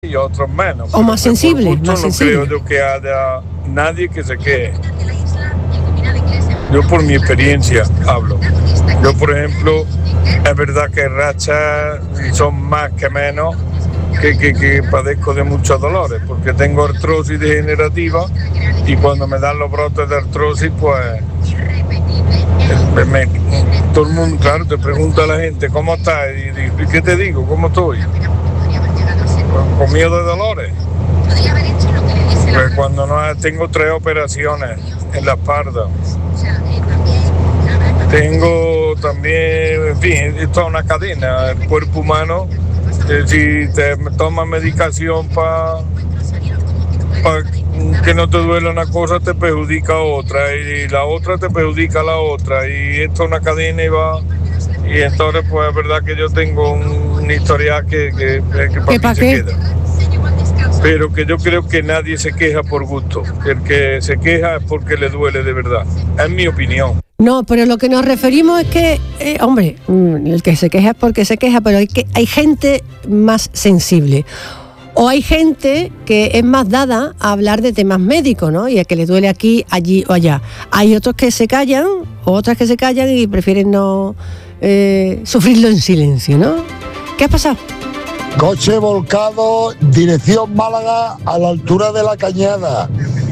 y otros menos. O más sensible, No creo yo que haya nadie que se queje. Yo por mi experiencia hablo. Yo, por ejemplo, es verdad que rachas son más que menos, que padezco de muchos dolores, porque tengo artrosis degenerativa y cuando me dan los brotes de artrosis, pues todo el mundo, claro, te pregunta a la gente, ¿cómo estás? Y ¿qué te digo? ¿Cómo estoy? Con miedo de dolores. Pues cuando tengo 3 operaciones en la espalda. Tengo también, en fin, esto es una cadena, el cuerpo humano, si te tomas medicación para que no te duele una cosa, te perjudica otra, y la otra te perjudica la otra, y esto es una cadena y va, y entonces pues es verdad que yo tengo un historial que para mí se queda. Pero que yo creo que nadie se queja por gusto, el que se queja es porque le duele de verdad, es mi opinión. No, pero lo que nos referimos es que, hombre, el que se queja es porque se queja, pero hay gente más sensible. O hay gente que es más dada a hablar de temas médicos, ¿no? Y a que le duele aquí, allí o allá. Hay otros que se callan, o otras que se callan y prefieren no sufrirlo en silencio, ¿no? ¿Qué ha pasado? Coche volcado, dirección Málaga, a la altura de la Cañada,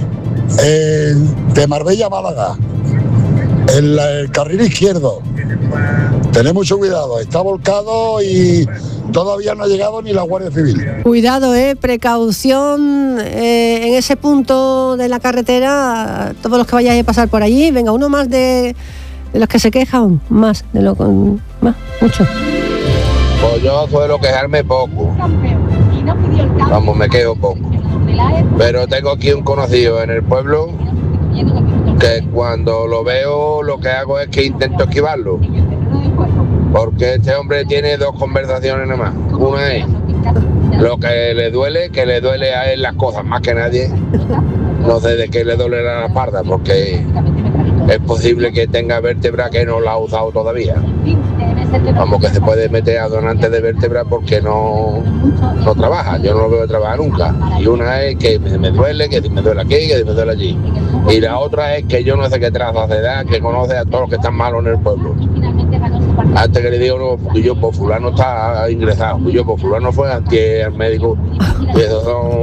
de Marbella a Málaga. El carril izquierdo. Tened mucho cuidado, está volcado y todavía no ha llegado ni la Guardia Civil. Cuidado, precaución en ese punto de la carretera, todos los que vayáis a pasar por allí. Venga, uno más de los que se quejan, más, mucho. Pues yo suelo quejarme poco, vamos, me quejo poco, pero tengo aquí un conocido en el pueblo que cuando lo veo lo que hago es que intento esquivarlo, porque este hombre tiene 2 conversaciones nada más. Una es lo que le duele a él las cosas más que nadie. No sé de qué le duele la espalda, porque es posible que tenga vértebra que no la ha usado todavía. Vamos, que se puede meter a donante de vértebra porque no trabaja, yo no lo veo trabajar nunca. Y una es que me duele, que me duele aquí, que me duele allí. Y la otra es que yo no sé qué traza de edad, que conoce a todos los que están malos en el pueblo. Antes que le digo, no, yo por fulano está ingresado, yo por fulano fue al médico. Y esos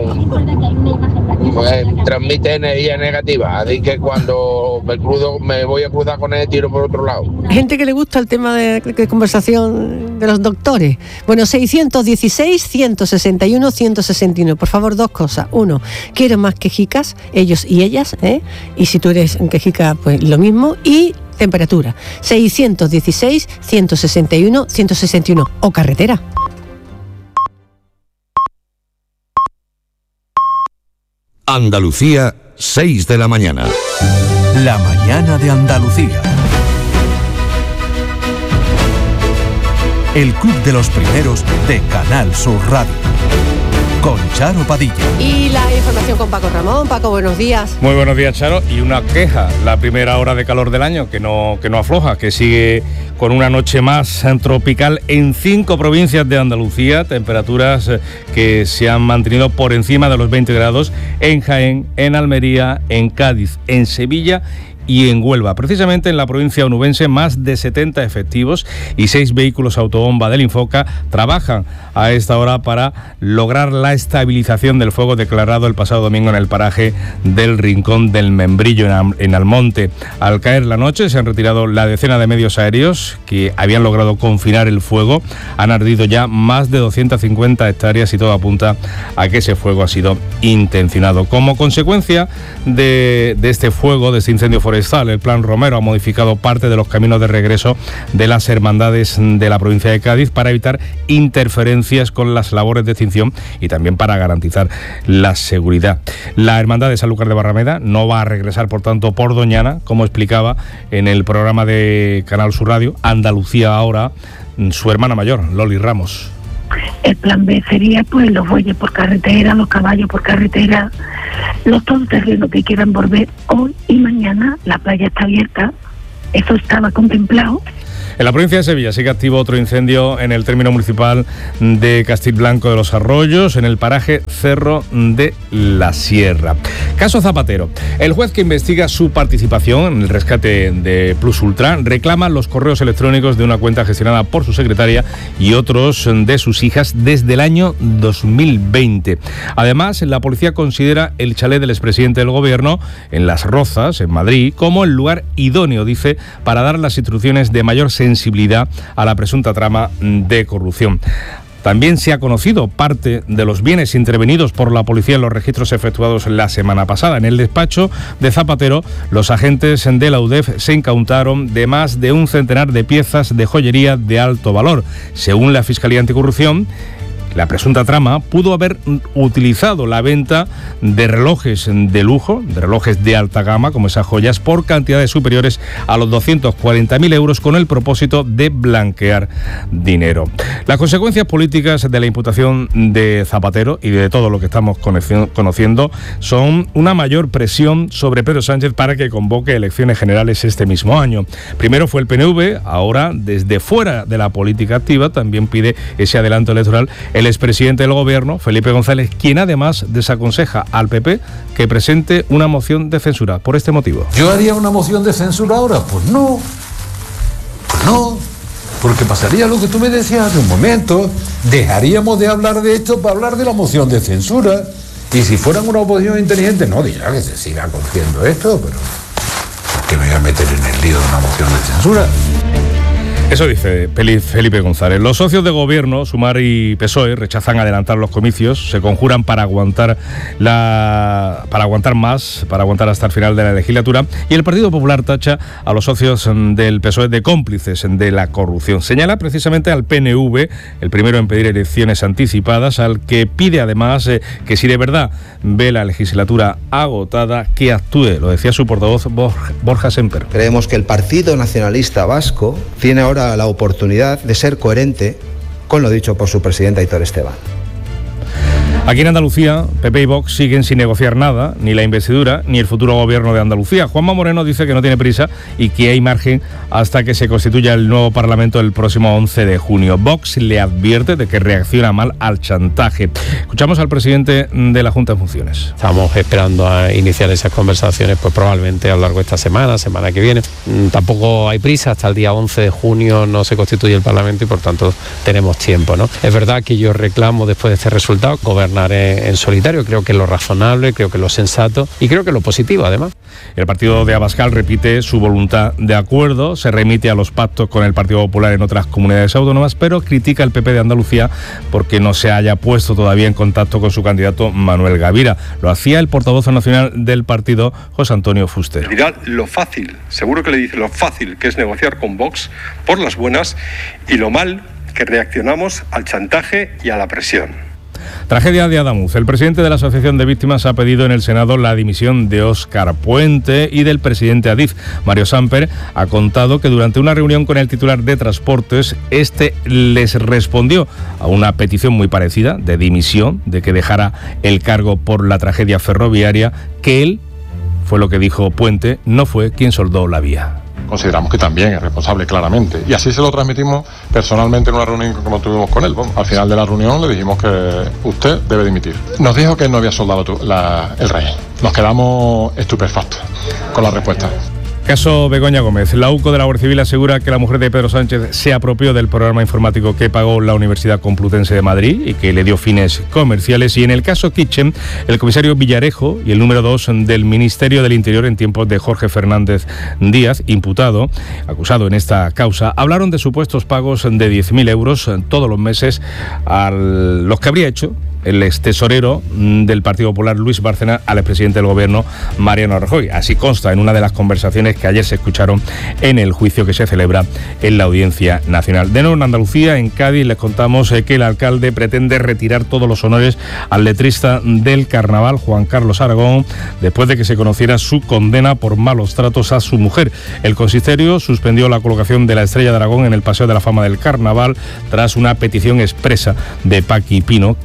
transmite energía negativa, así que cuando me voy a cruzar con él, tiro por otro lado. Gente que le gusta el tema de conversación de los doctores. Bueno, 616-161-161. Por favor, 2 cosas. 1, quiero más quejicas, ellos y ellas, y si tú eres quejica, pues lo mismo. Y temperatura, 616-161-161. O carretera. Andalucía, 6 de la mañana. La mañana de Andalucía. El club de los primeros de Canal Sur Radio. Con Charo Padilla. Y la información con Paco Ramón. Paco, buenos días. Muy buenos días, Charo. Y una queja, la primera hora de calor del año, que no afloja, que sigue con una noche más tropical en 5 provincias de Andalucía, temperaturas que se han mantenido por encima de los 20 grados en Jaén, en Almería, en Cádiz, en Sevilla y en Huelva. Precisamente en la provincia onubense, más de 70 efectivos y 6 vehículos autobomba del Infoca trabajan a esta hora para lograr la estabilización del fuego declarado el pasado domingo en el paraje del Rincón del Membrillo, en Almonte. Al caer la noche se han retirado la decena de medios aéreos que habían logrado confinar el fuego. Han ardido ya más de 250 hectáreas y todo apunta a que ese fuego ha sido intencionado. Como consecuencia de este fuego, de este incendio forestal, el Plan Romero ha modificado parte de los caminos de regreso de las hermandades de la provincia de Cádiz para evitar interferencias con las labores de extinción y también para garantizar la seguridad. La hermandad de Sanlúcar de Barrameda no va a regresar, por tanto, por Doñana, como explicaba en el programa de Canal Sur Radio, Andalucía Ahora, su hermana mayor, Loli Ramos. El plan B sería pues los bueyes por carretera, los caballos por carretera, los todoterrenos que quieran volver hoy y mañana. La playa está abierta, eso estaba contemplado. En la provincia de Sevilla sigue activo otro incendio en el término municipal de Castilblanco de los Arroyos, en el paraje Cerro de la Sierra. Caso Zapatero. El juez que investiga su participación en el rescate de Plus Ultra reclama los correos electrónicos de una cuenta gestionada por su secretaria y otros de sus hijas desde el año 2020. Además, la policía considera el chalet del expresidente del Gobierno en Las Rozas, en Madrid, como el lugar idóneo, dice, para dar las instrucciones de mayor sensibilidad a la presunta trama de corrupción. También se ha conocido parte de los bienes intervenidos por la policía en los registros efectuados la semana pasada. En el despacho de Zapatero, los agentes de la UDEF se incautaron de más de un centenar de piezas de joyería de alto valor. Según la Fiscalía Anticorrupción, la presunta trama pudo haber utilizado la venta de relojes de lujo, de relojes de alta gama, como esas joyas, por cantidades superiores a los 240.000 euros con el propósito de blanquear dinero. Las consecuencias políticas de la imputación de Zapatero y de todo lo que estamos conociendo son una mayor presión sobre Pedro Sánchez para que convoque elecciones generales este mismo año. Primero fue el PNV, ahora desde fuera de la política activa también pide ese adelanto electoral el expresidente del Gobierno, Felipe González, quien además desaconseja al PP que presente una moción de censura por este motivo. ¿Yo haría una moción de censura ahora? Pues no, porque pasaría lo que tú me decías hace un momento, dejaríamos de hablar de esto para hablar de la moción de censura, y si fueran una oposición inteligente, no dirá que se siga conociendo esto, pero ¿por qué me voy a meter en el lío de una moción de censura? Eso dice Felipe González. Los socios de gobierno, Sumar y PSOE, rechazan adelantar los comicios, se conjuran para aguantar hasta el final de la legislatura, y el Partido Popular tacha a los socios del PSOE de cómplices de la corrupción. Señala precisamente al PNV, el primero en pedir elecciones anticipadas, al que pide además que si de verdad ve la legislatura agotada, que actúe. Lo decía su portavoz Borja Semper. Creemos que el Partido Nacionalista Vasco tiene ahora la oportunidad de ser coherente con lo dicho por su presidente Aitor Esteban. Aquí en Andalucía, PP y Vox siguen sin negociar nada, ni la investidura, ni el futuro gobierno de Andalucía. Juanma Moreno dice que no tiene prisa y que hay margen hasta que se constituya el nuevo Parlamento el próximo 11 de junio. Vox le advierte de que reacciona mal al chantaje. Escuchamos al presidente de la Junta en funciones. Estamos esperando a iniciar esas conversaciones, pues probablemente a lo largo de esta semana que viene. Tampoco hay prisa, hasta el día 11 de junio no se constituye el Parlamento y por tanto tenemos tiempo, ¿no? Es verdad que yo reclamo después de este resultado gobernar en solitario, creo que es lo razonable, creo que es lo sensato y creo que es lo positivo además. El partido de Abascal repite su voluntad de acuerdo, se remite a los pactos con el Partido Popular en otras comunidades autónomas, pero critica al PP de Andalucía porque no se haya puesto todavía en contacto con su candidato Manuel Gavira. Lo hacía el portavoz nacional del partido, José Antonio Fuster. Dirá lo fácil, seguro que le dice lo fácil que es negociar con Vox por las buenas y lo mal que reaccionamos al chantaje y a la presión. Tragedia de Adamuz. El presidente de la Asociación de Víctimas ha pedido en el Senado la dimisión de Óscar Puente y del presidente Adif. Mario Samper ha contado que durante una reunión con el titular de Transportes, este les respondió a una petición muy parecida de dimisión, de que dejara el cargo por la tragedia ferroviaria, que él, fue lo que dijo Puente, no fue quien soldó la vía. Consideramos que también es responsable, claramente. Y así se lo transmitimos personalmente en una reunión como tuvimos con él. Bueno, al final de la reunión le dijimos que usted debe dimitir. Nos dijo que él no había soldado el rey. Nos quedamos estupefactos con la respuesta. Caso Begoña Gómez. La UCO de la Guardia Civil asegura que la mujer de Pedro Sánchez se apropió del programa informático que pagó la Universidad Complutense de Madrid y que le dio fines comerciales. Y en el caso Kitchen, el comisario Villarejo y el número 2 del Ministerio del Interior en tiempos de Jorge Fernández Díaz, imputado, acusado en esta causa, hablaron de supuestos pagos de 10.000 euros todos los meses a los que habría hecho el extesorero del Partido Popular, Luis Bárcena, al expresidente del Gobierno, Mariano Rajoy. Así consta en una de las conversaciones que ayer se escucharon en el juicio que se celebra en la Audiencia Nacional. De nuevo en Andalucía, en Cádiz, les contamos que el alcalde pretende retirar todos los honores al letrista del Carnaval, Juan Carlos Aragón, después de que se conociera su condena por malos tratos a su mujer. El consistorio suspendió la colocación de la Estrella de Aragón en el Paseo de la Fama del Carnaval tras una petición expresa de Paqui Pino, quien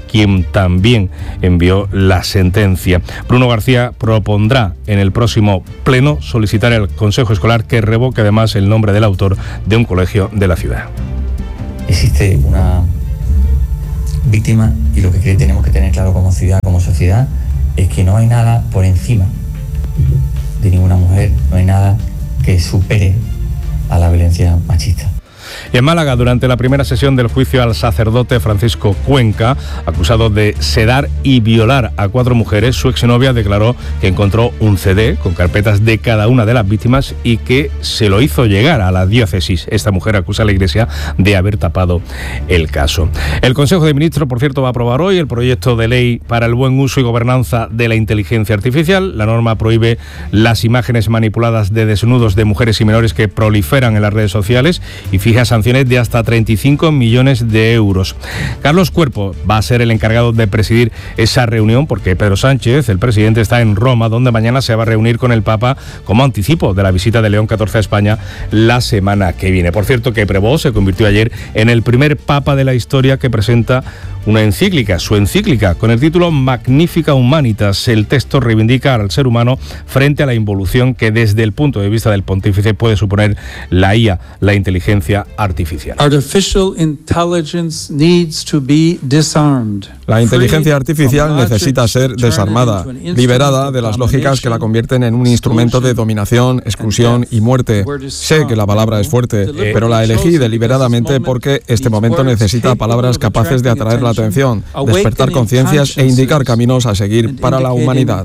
también envió la sentencia. Bruno García propondrá en el próximo pleno solicitar al Consejo Escolar que revoque además el nombre del autor de un colegio de la ciudad. Existe una víctima y lo que tenemos que tener claro como ciudad, como sociedad, es que no hay nada por encima de ninguna mujer, no hay nada que supere a la violencia machista. Y en Málaga, durante la primera sesión del juicio al sacerdote Francisco Cuenca, acusado de sedar y violar a 4 mujeres, su exnovia declaró que encontró un CD con carpetas de cada una de las víctimas y que se lo hizo llegar a la diócesis. Esta mujer acusa a la Iglesia de haber tapado el caso. El Consejo de Ministros, por cierto, va a aprobar hoy el proyecto de ley para el buen uso y gobernanza de la inteligencia artificial. La norma prohíbe las imágenes manipuladas de desnudos de mujeres y menores que proliferan en las redes sociales y fija sanciones de hasta 35 millones de euros. Carlos Cuerpo va a ser el encargado de presidir esa reunión porque Pedro Sánchez, el presidente, está en Roma, donde mañana se va a reunir con el Papa como anticipo de la visita de León XIV a España la semana que viene. Por cierto, que Prevost se convirtió ayer en el primer Papa de la historia que presenta una encíclica, su encíclica, con el título Magnificat Humanitas. El texto reivindica al ser humano frente a la involución que desde el punto de vista del pontífice puede suponer la IA, la inteligencia artificial. Artificial intelligence needs to be disarmed. La inteligencia artificial necesita ser desarmada, liberada de las lógicas que la convierten en un instrumento de dominación, exclusión y muerte. Sé que la palabra es fuerte, pero la elegí deliberadamente porque este momento necesita palabras capaces de atraer la atención, despertar conciencias e indicar caminos a seguir para la humanidad.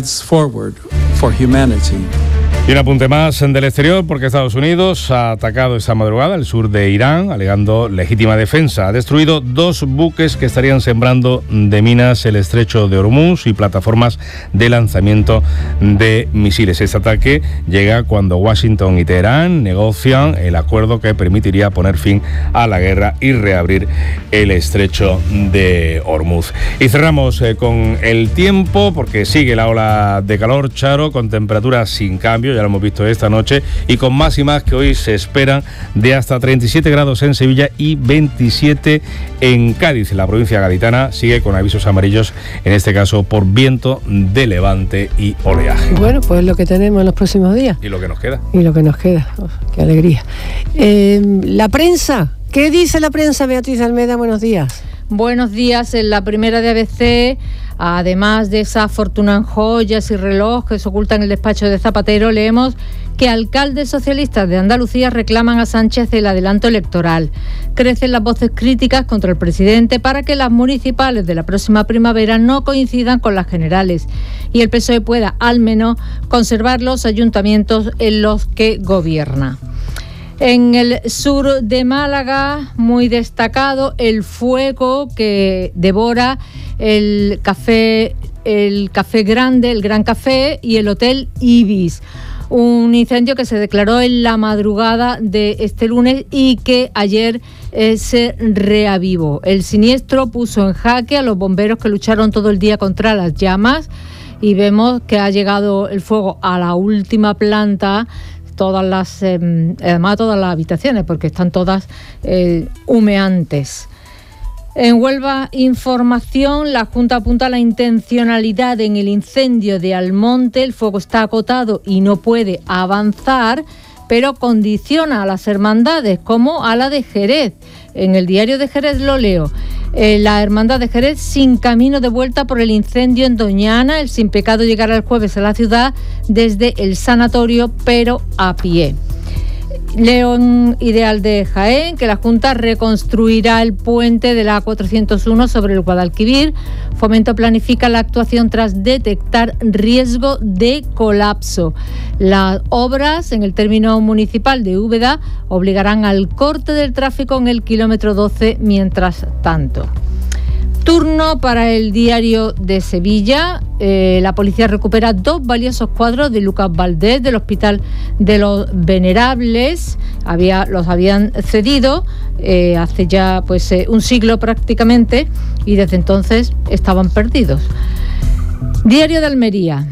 Y un apunte más del exterior, porque Estados Unidos ha atacado esta madrugada el sur de Irán, alegando legítima defensa. Ha destruido 2 buques que estarían sembrando de minas el estrecho de Hormuz y plataformas de lanzamiento de misiles. Este ataque llega cuando Washington y Teherán negocian el acuerdo que permitiría poner fin a la guerra y reabrir el estrecho de Hormuz. Y cerramos con el tiempo, porque sigue la ola de calor, Charo, con temperaturas sin cambio. Ya lo hemos visto esta noche y con máximas que hoy se esperan de hasta 37 grados en Sevilla y 27 en Cádiz. La provincia gaditana sigue con avisos amarillos, en este caso por viento de levante y oleaje. Bueno, pues lo que tenemos en los próximos días. Y lo que nos queda. Qué alegría. La prensa, ¿qué dice la prensa, Beatriz Almeda? Buenos días. Buenos días. En la primera de ABC, además de esa fortuna en joyas y reloj que se oculta en el despacho de Zapatero, leemos que alcaldes socialistas de Andalucía reclaman a Sánchez el adelanto electoral. Crecen las voces críticas contra el presidente para que las municipales de la próxima primavera no coincidan con las generales y el PSOE pueda, al menos, conservar los ayuntamientos en los que gobierna. En el sur de Málaga, muy destacado, el fuego que devora el café grande, el Gran Café y el Hotel Ibis. Un incendio que se declaró en la madrugada de este lunes y que ayer se reavivó. El siniestro puso en jaque a los bomberos que lucharon todo el día contra las llamas y vemos que ha llegado el fuego a la última planta, además todas las habitaciones, porque están todas humeantes. En Huelva Información, la Junta apunta a la intencionalidad en el incendio de Almonte. El fuego está acotado y no puede avanzar, pero condiciona a las hermandades, como a la de Jerez. En el diario de Jerez lo leo. La hermandad de Jerez sin camino de vuelta por el incendio en Doñana. El sin pecado llegará el jueves a la ciudad desde el sanatorio, pero a pie. Leo en Ideal de Jaén que la Junta reconstruirá el puente de la A401 sobre el Guadalquivir. Fomento planifica la actuación tras detectar riesgo de colapso. Las obras en el término municipal de Úbeda obligarán al corte del tráfico en el kilómetro 12 mientras tanto. Turno para el Diario de Sevilla. La policía recupera 2 valiosos cuadros de Lucas Valdés del Hospital de los Venerables. Los habían cedido hace ya un siglo prácticamente y desde entonces estaban perdidos. Diario de Almería.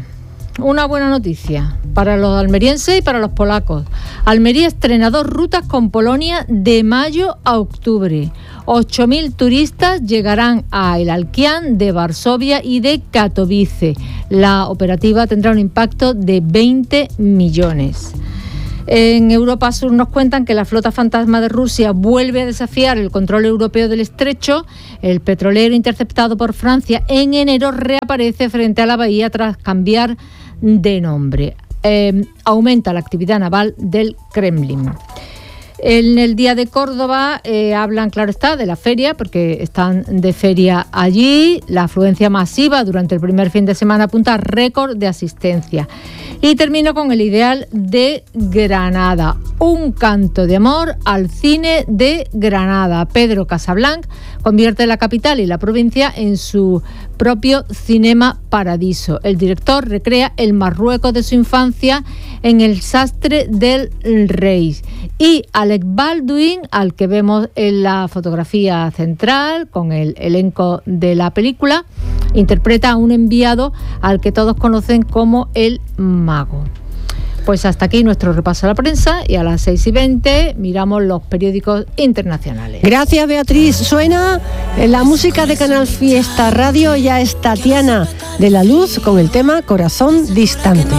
una buena noticia para los almerienses y para los polacos. Almería estrena 2 rutas con Polonia de mayo a octubre. 8.000 turistas llegarán a El Alquián de Varsovia y de Katowice. La operativa tendrá un impacto de 20 millones. En Europa Sur nos cuentan que la flota fantasma de Rusia vuelve a desafiar el control europeo del estrecho. El petrolero interceptado por Francia en enero reaparece frente a la bahía tras cambiar de nombre. Aumenta la actividad naval del Kremlin. En el Día de Córdoba hablan, claro está, de la feria, porque están de feria allí. La afluencia masiva durante el primer fin de semana apunta a récord de asistencia. Y termino con el ideal de Granada. Un canto de amor al cine de Granada. Pedro Casablanc convierte la capital y la provincia en su propio cinema paradiso. El director recrea el Marruecos de su infancia en El sastre del rey. Y Alec Baldwin, al que vemos en la fotografía central con el elenco de la película, interpreta a un enviado al que todos conocen como el Mago. Pues hasta aquí nuestro repaso a la prensa, y a las 6:20 miramos los periódicos internacionales. Gracias, Beatriz. Suena la música de Canal Fiesta Radio. Ya es Tatiana de la Luz con el tema Corazón Distante.